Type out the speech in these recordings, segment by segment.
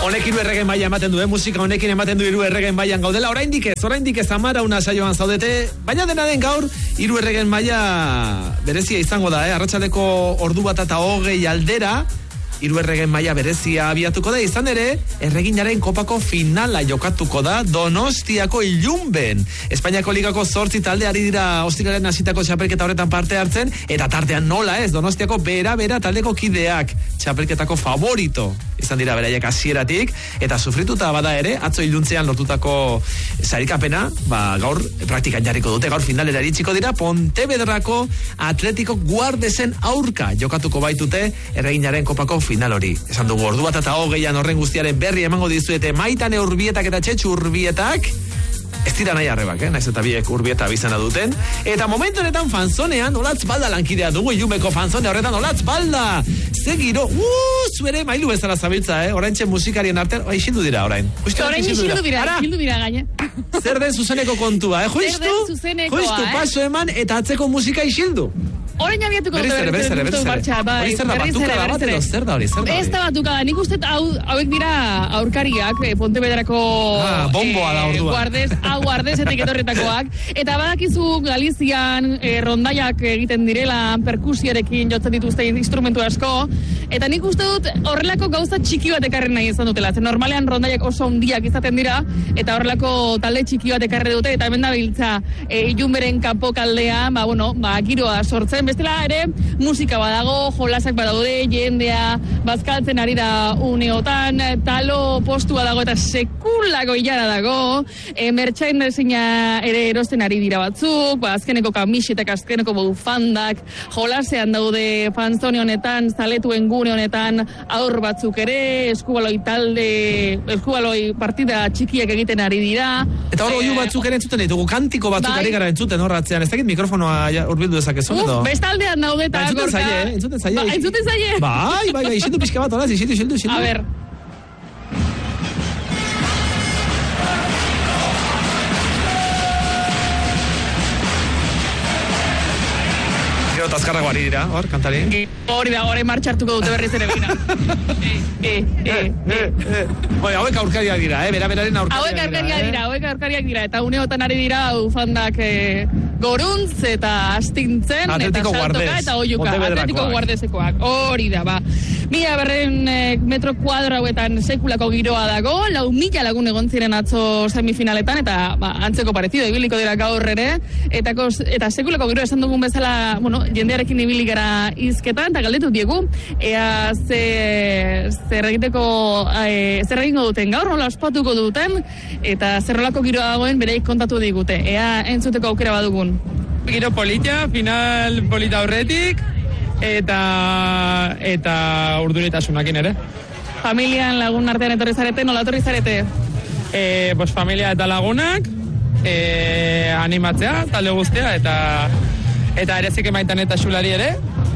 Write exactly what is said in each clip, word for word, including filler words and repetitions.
Honek hiru erregen maila ematen du, eh? Musika honekin ematen du hiru erregen mailan gaudela. Oraindik ez, oraindik ez amara una saioan zaudete, baina dena den gaur hiru erregen maila berezia izango da, eh? Arratsaldeko ordu bat eta hogei aldera hiru erregen maila berezia abiatuko da, izan ere, erreginaren kopako finala jokatuko da Donostiako Ilunben. Espainiako ligako zortzi talde ari dira ostiraren hasitako txapelketa horretan parte hartzen, eta tartean nola ez, Donostiako bera-bera taldeko kideak txapelketako favorito izan dira beraiek hasieratik, eta sufrituta bada ere, atzo iluntzean lortutako sarikapena, ba, gaur praktikan jarriko dute, gaur finalera iritsiko dira, Pontevedrako Atletico Guardesen aurka jokatuko baitute erreginaren kopako final hori. Esan dugu ordu bat eta hogeian horren guztiaren berri emango dizuete Maitane Urbietak eta Txetxu Urbietak. Ez dira nahi arrebak, eh? Naiz eta biek Urbieta bizana duten. Eta momentu honetan fanzonean Olatz Balda lankidea dugu, Ilunbeko fanzone horretan Olatz Balda. Zegiro, uuu, zuere mailu bezala zabiltza, eh? Oraintxe musikarien artean, oi, xildu dira orain. Orain xildu dira, xildu dira gaine. Zer den zuzeneko kontua, eh? Joiztu, joiztu, paso eman eta atzeko musika isildu. Orain abiatuko dute berriz ere, berriz ere. Hori zer da, batuka da bat edo zer da hori, zer da hori? Ez da batuka da, nik uste hauek dira aurkariak, Pontevedrako bomboa da ordua. Guardes, hau guardesetik etorretakoak. Eta badakizu Galizian rondaiak egiten direla, perkusioarekin jotzen dituzte instrumentu asko, eta nik uste dut horrelako gauza txiki bat ekarren nahi izan dutela. Zer normalean rondaiak oso handiak izaten dira, eta horrelako talde txiki bat ekarre dute, eta hemen da biltza Ilunberen kanpo kaldean, ba, bueno, ba, giroa sortzen. Bestela ere, musika badago, jolasak badaude, jendea, bazkaltzen ari da uneotan, talo postua dago eta sekulako ilara dago, e, merchandising-a ere erosten ari dira batzuk, ba, azkeneko kamisetak, azkeneko bufandak, jolasean daude fanzone honetan, zaletuen gune honetan, aur batzuk ere, eskubaloi talde, eskubaloi partida txikiak egiten ari dira. Eta hor oiu batzuk ere entzuten ditugu, kantiko batzuk ari gara entzuten horratzean, ez dakit mikrofonoa urbildu dezakezu, edo? Bestaldean daude eta entzuten zaie, entzuten zaie. Ba, entzuten zaie. Bai, bai, bai, isildu pixka bat, horaz, isildu, isildu, isildu. A ber. Gero tazkarrago ari dira, hor, kantari. Hori da, hori martxartuko dute berriz ere bina. E, e, e, e. Bai, hauek aurkariak dira, eh, bera-beraren aurkariak dira. Hauek aurkariak dira, hauek aurkariak dira, eta uneotan ari dira ufandak eh, goruntz eta astintzen, Atletico eta saltoka Guardes, eta oiuka, Atletico Guardesekoak, hori da, ba. Mila berren eh, metro kuadro hauetan sekulako giroa dago, lau mila lagun egon ziren atzo semifinaletan, eta ba, antzeko parezido, ibiliko dira gaur ere, eta, kos, eta sekulako giroa esan dugun bezala, bueno, jendearekin ibili gara izketan, eta galdetu diegu, ea ze, zer egiteko, e, zer egingo duten gaur, nola ospatuko duten, eta zerrolako giroa dagoen bereik kontatu digute, ea entzuteko aukera badugun. Giro polita, final polita aurretik, eta eta urduritasunakin ere. Familian lagun artean etorri zarete, nola etorri zarete? E, pues familia eta lagunak, e, animatzea, talde guztia, eta eta erezik emaitan eta xulari ere,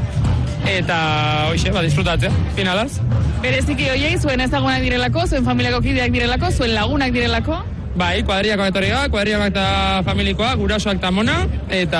eta hoxe, ba, disfrutatzea, finalaz. Bereziki hoiei, zuen ezagunak direlako, zuen familiako kideak direlako, zuen lagunak direlako? Bai, kuadriako etorriak, kuadriako eta familikoak, gurasoak eta mona, eta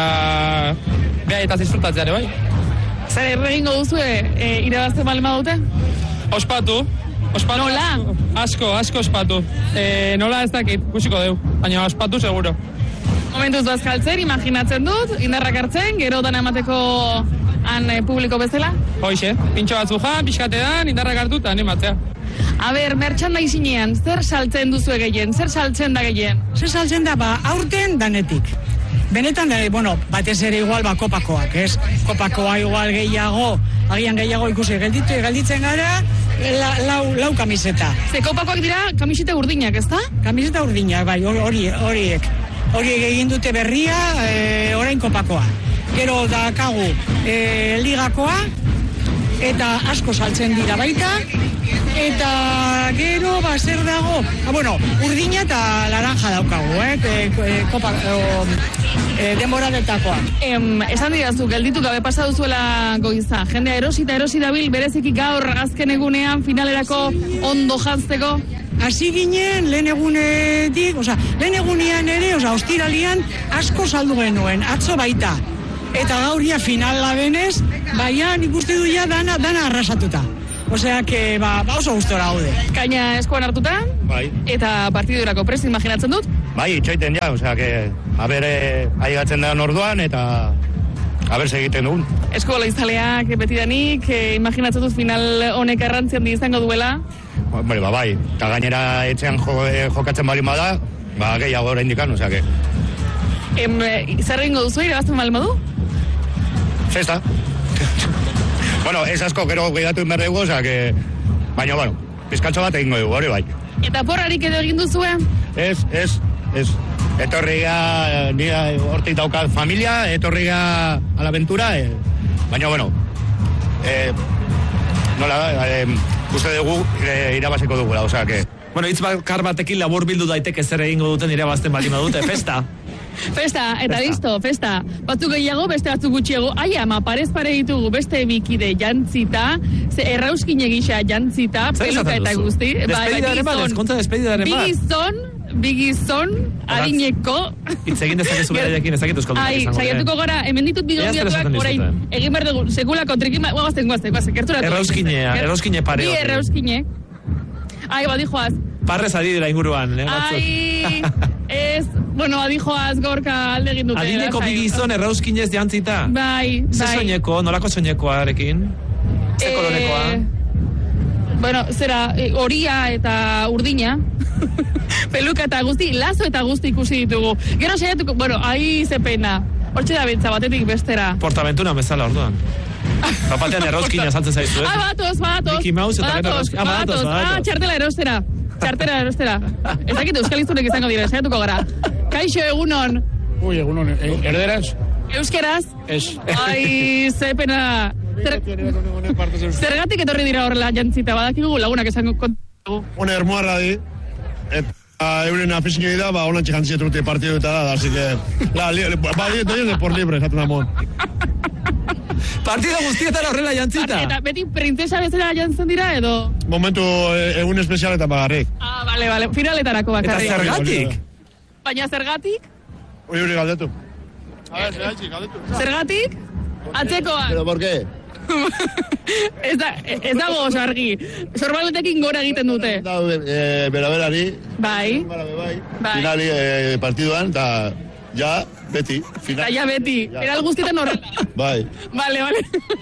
beha eta disfrutatzea ere, bai. Zer egingo duzu, e, irabazte malema dute? Ospatu. Ospatu. Nola? Asko, asko ospatu. E, nola ez dakit, kusiko deu, baina ospatu seguro. Momentuz bazkaltzen, imaginatzen dut, indarrak hartzen, gero dana emateko han e, publiko bezala? Hoixe, pintxo batzu jan, pixkate dan, indarrak hartu eta animatzea. A ber, merchandisinean, zer saltzen duzu gehien? Zer saltzen da gehien? Zer saltzen da, ba, aurten danetik. Benetan, da, bueno, batez ere igual, ba, kopakoak, ez? Kopakoa igual gehiago, agian gehiago ikusi, gelditu, gelditzen gara, la, lau, lau kamiseta. Ze kopakoak dira, kamiseta urdinak, ez da? Kamiseta urdinak, bai, hori, horiek. Horiek egin dute berria, e, orain kopakoa. Gero dakagu e, ligakoa, eta asko saltzen dira baita, eta gero, ba, zer dago, ah, bueno, urdina eta laranja daukagu, eh, e, e, kopa, o, e, denboradetakoa. Em, esan didazu, gelditu gabe pasa duzuela goiza, jendea erosi eta erosi dabil, bereziki gaur azken egunean finalerako ondo jantzeko? Hasi ginen lehen egunetik, oza, lehen egunean ere, oza, ostiralian asko saldu genuen, atzo baita. Eta gauria finala denez, baina nik uste du ja dana, dana arrasatuta. Osea, que ba, ba oso gustora gaude. Kaina eskuan hartuta, Bai. eta partidurako prest imaginatzen dut. Bai, itxoiten ja, osea, que, a ber, eh, aigatzen da orduan, eta a ber, segiten dugun. Eskola izaleak betidanik, eh, imaginatzen dut final honek garrantzi handi izango duela. Bai, ba, bai, eta gainera etxean jo, eh, jokatzen bali bada, ba, gehiago orain dikan, osea, que... Em, eh, zer egingo duzu, irabazten bali badu? Festa. Bueno, ez asko, gero gehiatu inberdegu, osea, que... Baina, bueno, pizkatxo bat egingo dugu, hori bai. Eta porrarik edo egin duzue? Ez, ez, ez. Etorriga, nire hortik daukat familia, etorriga a la aventura, eh, baina, bueno, eh, nola, eh, uste dugu eh, irabaziko dugula, osea, que... Bueno, hitz bakar batekin labur bildu daiteke zer egingo duten irabazten bali badute, festa. Festa, eta Festa. listo, festa. Batzuk gehiago, beste batzuk gutxiago. Ai, ama, parez pare ditugu beste bikide jantzita, ze errauskin egisa jantzita, Zer peluka esaten eta duzu? guzti. Despedidaren bat, ezkontza despedidaren bat. Bigizon, bigizon, adineko. Hitz egin dezakezu beraiekin, ez dakit euskaldunak Ai, izango diren. saiatuko gara, hemen ditut Ea zer bigobiatuak esaten orain. dizuten. Egin behar dugu, sekulako trikin, guazten, guazten, guazten, gerturatu. Errauskinea, Ger- errauskine pare Bi hori. errauskine. Ai, badi joaz. Parrez ari dira inguruan, eh, batzuk. Ai, ez, bueno, adi joaz gorka alde egin dute. Adineko lasai. bigizon errauskinez jantzita. Bai, Ze bai. soineko, nolako soinekoarekin? Ze kolorekoa? Eh, Bueno, zera, eh, horia eta urdina. Peluka eta guzti, lazo eta guzti ikusi ditugu. Gero saiatuko, bueno, ahi ze pena. Hortxe da bentsa batetik bestera. Portaventura bezala orduan. Bapatean errauskina saltzen zaizu, ez? Ah, batoz, batoz. Mickey Mouse eta gero Batoz, errauskina. Ah, batoz, batoz. Ah, batoz. txartela erostera. Txartela erostera. Ez dakit euskal izunek izango dira, saiatuko gara. Kaixo, egunon. Uy, egunon, eh, erderaz? Euskeraz? Ez. Ai, ze pena. Zer, zergatik etorri dira horrela jantzita, badakigu lagunak esango kontu. Hone hermoarra di, eta euren afizinio da, ba, holan txekantzia trute partidu eta da, así que, la, li, ba, di, di, de por libre, jaten amon. Partida guztietan horrela jantzita. Eta beti printzesa bezala jantzen dira edo? Momentu eh, egun espezial eta bagarrik. Ah, bale, bale, finaletarako Eta bakarrik. zergatik? Baina zergatik? Ui, uri galdetu. A ver, zergatik, galdetu. Zergatik? Atzekoa. Pero por qué? ez, da, ez dago oso argi. Sorbaletekin gora egiten dute. Da, eh, beraberari, Bai. bai, Bai. finali eh, partiduan, eta ja, beti, final. Eta ja beti. Ja. Eral guztietan horrela. Bai. Vale, vale.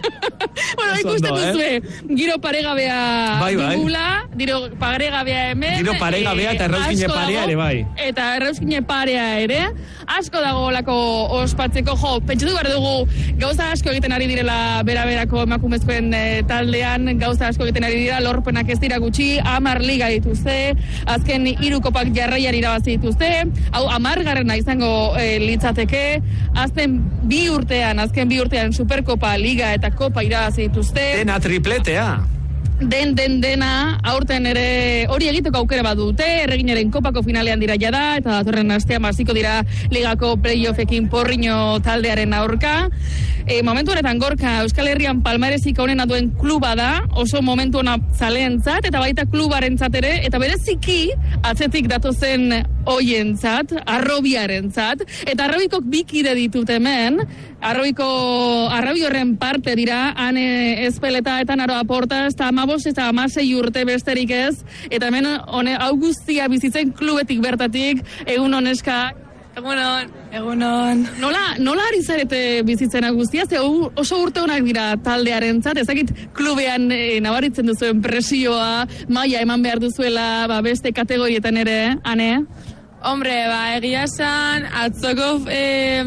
bueno, Oso ikusten ondo, eh? duzue. Giro paregabea Bai, bai. dugula, giro paregabea hemen. Giro paregabea eta errauskine asko parea dago. ere bai. Eta errauskine parea ere. Asko dago olako ospatzeko, jo, pentsatu behar dugu gauza asko egiten ari direla bera-berako emakumezkoen eh, taldean, gauza asko egiten ari dira, lorpenak ez dira gutxi, amar liga dituzte, azken hiru kopak jarraian irabazi dituzte, hau amargarrena izango eh, litzateke, azken bi urtean, azken bi urtean Superkopa, Liga eta Kopa irabazi dituzte. Dena tripletea. Den, den, dena, aurten ere hori egiteko aukera bat dute, erreginaren kopako finalean dira jada, eta datorren astean hasiko dira ligako playoffekin porriño taldearen aurka. E, momentu honetan gorka, Euskal Herrian palmarezik honena duen kluba da, oso momentu hona zaleentzat, eta baita klubarentzat ere, eta bereziki atzetik datozen hoientzat, arrobiarentzat, eta arrobikok bikide ditut hemen, arrobiko, arrobi horren parte dira, ane ezpeleta eta naro aportaz, eta amabos eta amasei urte besterik ez, eta hemen hone, hau guztia bizitzen klubetik bertatik, egun honeska, egunon. Egunon. Nola, nola ari zarete bizitzena guztia? Ze u- oso urte honak dira taldearentzat, ezakit klubean e, nabaritzen duzuen presioa, maila eman behar duzuela, ba, beste kategorietan ere, ane? Hombre, ba, egia esan, atzoko eh,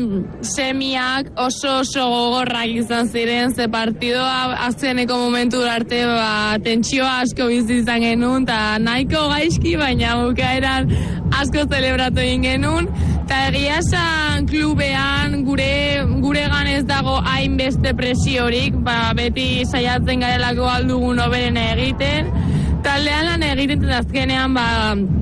semiak oso oso gogorrak izan ziren, ze partidoa azkeneko momentu arte, ba, tentsioa asko bizi izan genuen, eta nahiko gaizki, baina bukaeran asko zelebratu egin genuen, eta egia esan klubean gure, gure ganez dago hainbeste presiorik, ba, beti saiatzen garelako aldugun oberen egiten, taldean lan egiten eta azkenean, ba,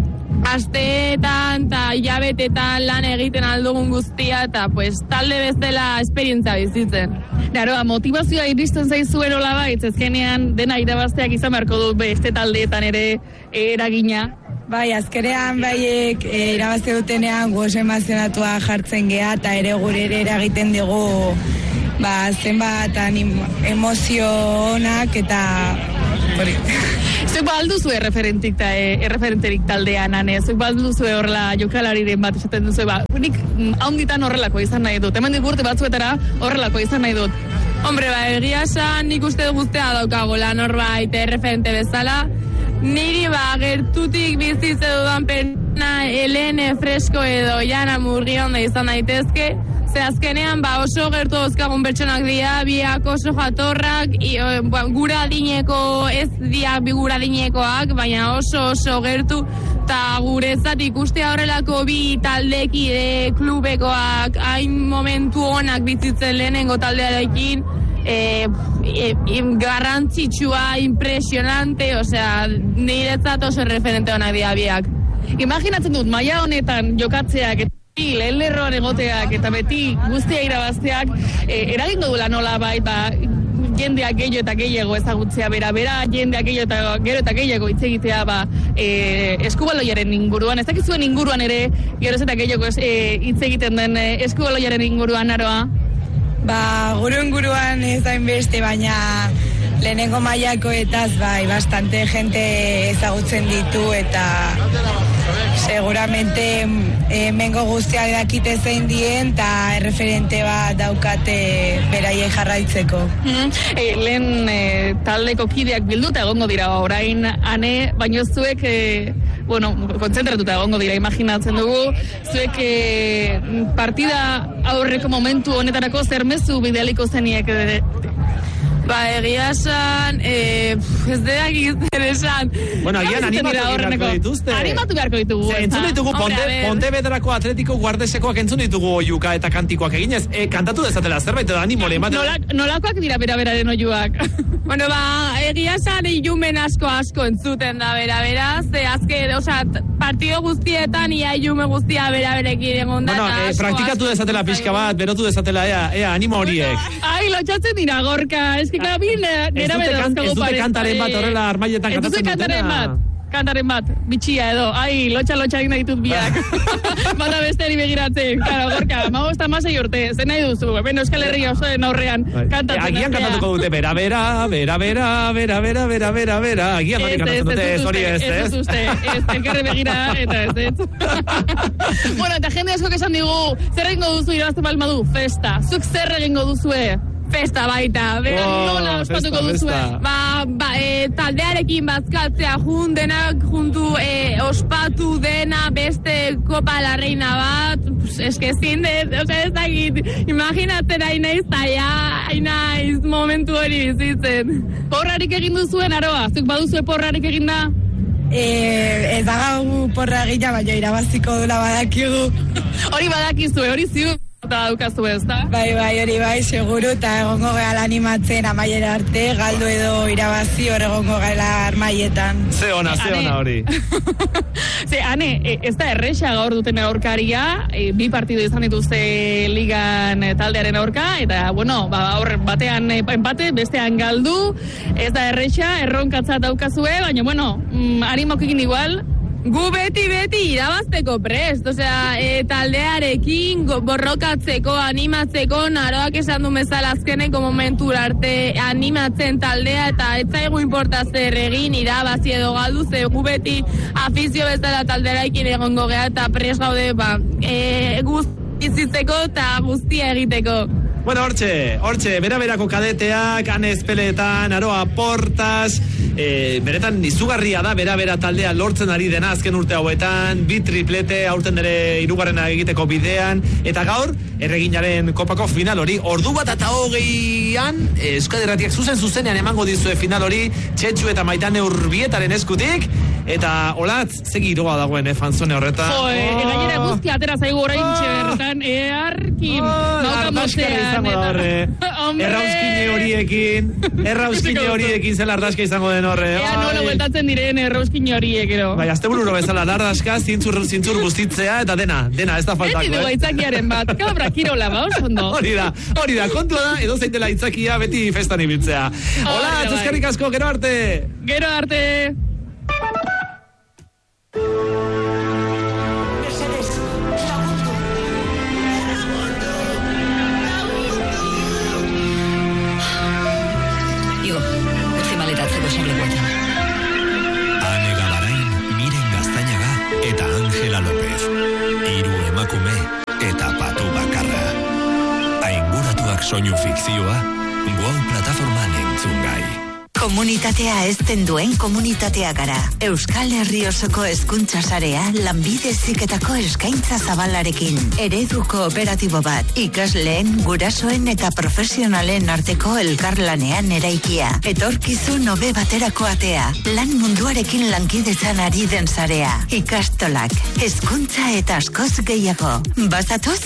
asteetan eta hilabetetan lan egiten aldugun guztia eta pues talde bezala esperientzia bizitzen. Claro, motivazioa iristen zaizuen hola baitz, ezkenean dena irabazteak izan beharko du beste taldeetan ere eragina. Bai, azkenean baiek e, irabazte dutenean gu oso emazionatua jartzen geha eta ere gure ere eragiten dugu ba, zenbat anim, emozio onak eta hori. Zuek balduzu erreferentik ta, e, erreferenterik taldean, ane, zuek balduzu horrela jokalariren bat esaten duzu, ba, nik haunditan horrelako izan nahi dut, hemen urte batzuetara horrelako izan nahi dut. Hombre, ba, egia esan nik uste guztia daukagola norbait erreferente bezala. Niri ba, gertutik bizitze dudan perna Helene Fresko edo Jana Murgionda izan daitezke. Ze azkenean ba, oso gertu dauzkagun pertsonak dira, biak oso jatorrak, i, o, ba, gura dineko, ez diak bi gura dinekoak, baina oso oso gertu, eta guretzat ikustea horrelako bi taldekide klubekoak, hain momentu onak bizitzen lehenengo taldearekin, E, e, e, garrantzitsua, impresionante, osea, niretzat oso referente honak dira biak. Imaginatzen dut, maila honetan jokatzeak, eta lehen lerroan egoteak, eta beti guztia irabazteak, e, eragingo duela nola bai, ba, jendeak gehiago eta gehiago ezagutzea bera-bera, jendeak gehiago eta gero eta gehiago hitz egitea ba, e, eskubaloiaren inguruan, ez dakizuen inguruan ere, gero eta gehiago e, hitz egiten den e, eskubaloiaren inguruan, Aroa? Ba, guru inguruan ez hainbeste, baina lehenengo mailakoetaz bai, bastante gente ezagutzen ditu eta seguramente hemengo guztiak dakite zein dien eta erreferente bat daukate beraiek jarraitzeko. Mm-hmm. E, lehen e, taldeko kideak bilduta egongo dira orain, ane, baino zuek e, bueno, kontzentratuta egongo dira, imaginatzen dugu, zuek e, partida aurreko momentu honetarako zer mezu bidaliko zeniek e, Ba, egia esan, eh, ez dira gizten esan. Bueno, agian animatu beharko dituzte. Animatu beharko ditugu. Ze, entzun ditugu Ponte, Pontevedrako Atletiko Guardesekoak entzun ditugu oiuka eta kantikoak eginez. E, kantatu dezatela zerbait edo animore. Nola, nolakoak dira bera-beraren oiuak? Bueno, ba, egia esan ilumen asko asko entzuten da bera-bera. Ze azke, osea, partido guztietan ia ilume guztia bera-berekin egon da. Bueno, e, praktikatu dezatela pixka bat, berotu dezatela, ea, ea, animo horiek. Ai, lotxatzen dira, gorka, eski Claro, nera ez dute kantaren bat horrela armaietan kantatzen dutena. Ez dute kantaren bat, kantaren bat, bitxia edo. Ai, lotxa lotxa egin ditut biak. Bata besteari begiratzen. Claro, gorka, magosta masei urte, zen nahi duzu. Ben Euskal Herria osoen aurrean kantatzen. Agian kantatuko dute, bera, bera, bera, bera, bera, bera, bera, bera, bera. Agian hori kantatzen dute, ez hori ez, ez? Ez uste, ez, elkarri begira, eta ez, ez. Bueno, eta jende asko esan digu, zer egingo duzu irabazten balma du? Festa. Zuk zer egingo duzue? Festa baita, bera oh, nola ospatuko duzue. Ba, ba e, taldearekin bazkaltzea jun denak, juntu e, ospatu dena beste Kopa la Reina bat, pues, eske zin, osea ez dakit, imaginatzen hain naiz, aia, hain naiz momentu hori bizitzen. Porrarik egin duzuen, Aroa? Zuk baduzue porrarik egin da? Eh, ez dagagu porra egina, baina irabaziko dula badakigu. Hori badakizue, hori ziu. Eta daukazu ez, da? Bai, bai, hori bai, seguru, eta egongo gehala animatzen amaiera arte, galdu edo irabazi hor egongo gehala armaietan. Ze ona, ze ona hori. Ze, ane, ez da erresa gaur duten aurkaria, e, bi partidu izan dituzte ligan e, taldearen aurka, eta, bueno, ba, hor batean e, empate, bestean galdu, ez da erresa, erronkatza daukazue, baina, bueno, mm, animokekin igual, gu beti beti irabazteko prest, osea, e, taldearekin borrokatzeko, animatzeko, Naroak esan du bezala azkeneko momentura arte animatzen taldea, eta ez zaigu inporta zer egin irabazi edo galdu, ze gu beti afizio bezala taldearekin egongo gea, eta prest gaude, ba, e, guztizitzeko eta guztia egiteko. Bueno, hortxe, hortxe, bera-berako kadeteak, Anez Peletan, Aroa Portas, e, beretan izugarria da, bera-bera taldea lortzen ari dena azken urte hauetan, bi triplete, aurten ere hirugarrena egiteko bidean, eta gaur, erreginaren kopako final hori, ordu bat eta hogeian, e, Euskadi Irratiak zuzen zuzenean emango dizue final hori, Txetxu eta Maitane Urbietaren eskutik, eta olatz, segi iroa dagoen, eh, fanzone horretan. Jo, e, oh. Gainera guzti atera zaigu orain oh. Bertan, earkin, oh, naukamozean. Izango da horre, errauskine horiekin, errauskine horiekin zela ardaska izango den horre. Ea nola bueltatzen diren errauskine horiek, ero. Bai, azte bururo bezala, ardaska, zintzur, zintzur guztitzea, eta dena, dena, ez da faltako, eh? Beti dugu aitzakiaren bat, kabra kirola, ba, osondo. Hori da, hori da, kontua da, edo zeitela aitzakia beti festan ibiltzea. Hola, txeskarrik asko, gero arte! Gero arte! Igo, utzi maletatzeko eserlekuetan. soinu fikzioa, Wow plataforman entzun gai. Komunitatea ezten duen komunitatea gara. Euskal Herri osoko hezkuntza sarea lanbide heziketako eskaintza zabalarekin. Eredu kooperatibo bat, ikasleen, gurasoen eta profesionalen arteko elkarlanean eraikia. Etorkizun hobe baterako atea. Lan munduarekin lankidetzan ari den sarea. Ikastolak, hezkuntza eta askoz gehiago. Bazatoz?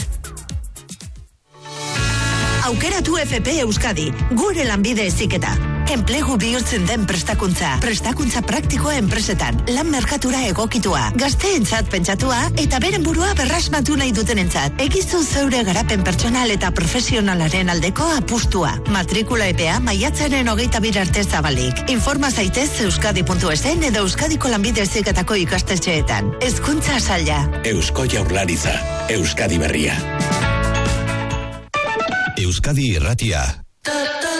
Aukeratu F P Euskadi, gure lanbide heziketa. Enplegu bihurtzen den prestakuntza. Prestakuntza praktikoa enpresetan, lan merkatura egokitua, gazteentzat pentsatua eta beren burua berrasmatu nahi dutenentzat. Egizu zeure garapen pertsonal eta profesionalaren aldeko apustua. Matrikula epea maiatzaren hogeita bir arte zabalik. Informa zaitez euskadi puntu esen edo Euskadiko lanbide heziketako ikastetxeetan. Hezkuntza saila. Eusko Jaurlaritza, Euskadi berria. Euskadi irratia,